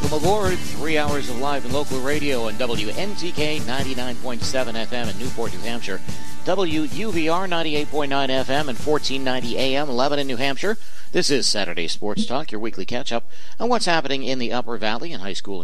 Welcome aboard. 3 hours of live and local radio on WNTK 99.7 FM in Newport, New Hampshire, WUVR 98.9 FM and 1490 AM, Lebanon, New Hampshire. This is Saturday Sports Talk, your weekly catch-up on what's happening in the Upper Valley and high school